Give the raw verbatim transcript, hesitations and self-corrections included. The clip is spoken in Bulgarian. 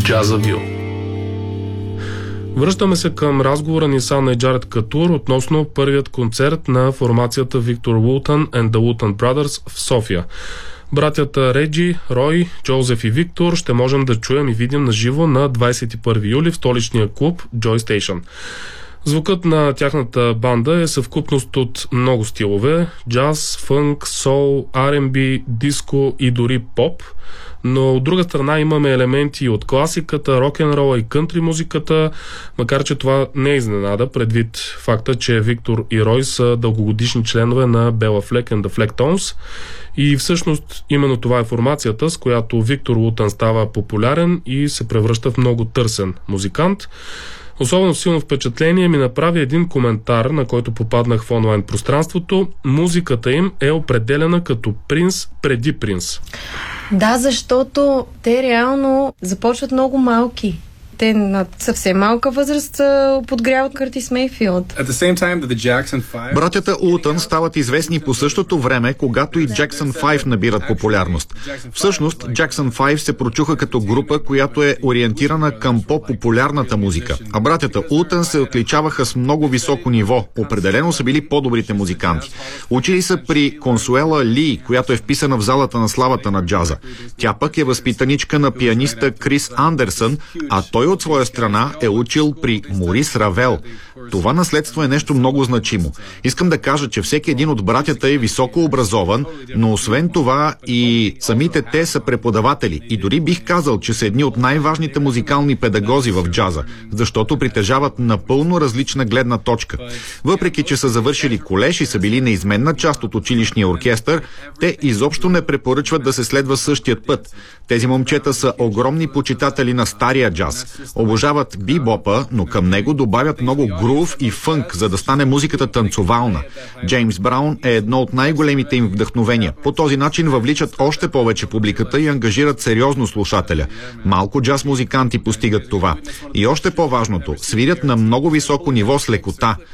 Jazzaville. Връщаме се към разговора ни с Анна и Джаред Катур относно първият концерт на формацията Victor Wooten and the Wooten Brothers в София. Братята Реджи, Рой, Джозеф и Виктор ще можем да чуем и видим на живо на двадесет и първи юли в столичния клуб Joy Station. Звукът на тяхната банда е съвкупност от много стилове – джаз, фънк, сол, Ар енд Би, диско и дори поп. Но от друга страна имаме елементи от класиката, рок-н-рола и кънтри музиката, макар че това не е изненада, предвид факта, че Виктор и Рой са дългогодишни членове на Bela Fleck and the Flecktones. И всъщност именно това е формацията, с която Виктор Wooten става популярен и се превръща в много търсен музикант. Особено силно впечатление ми направи един коментар, на който попаднах в онлайн пространството. Музиката им е определена като Принс преди Принс. Да, защото те реално започват много малки. Те на съвсем малка възраст подгряват Къртис Мейфилд. Братята Ултън стават известни по същото време, когато и Джексън файв набират популярност. Всъщност, Джексън файв се прочуха като група, която е ориентирана към по-популярната музика. А братята Ултън се отличаваха с много високо ниво. Определено са били по-добрите музиканти. Учили са при Консуела Ли, която е вписана в залата на славата на джаза. Тя пък е възпитаничка на пианиста Крис Андерсън, а той от своя страна е учил при Морис Равел. Това наследство е нещо много значимо. Искам да кажа, че всеки един от братята е високо образован, но освен това и самите те са преподаватели. И дори бих казал, че са едни от най-важните музикални педагози в джаза, защото притежават напълно различна гледна точка. Въпреки че са завършили колеж и са били неизменна част от училищния оркестър, те изобщо не препоръчват да се следва същият път. Тези момчета са огромни почитатели на стария джаз. Обожават бибопа, но към него добавят много грув и фънк, за да стане музиката танцовална. Джеймс Браун е едно от най-големите им вдъхновения. По този начин въвличат още повече публиката и ангажират сериозно слушателя. Малко джаз музиканти постигат това. И още по-важното, свирят на много високо ниво с лекота.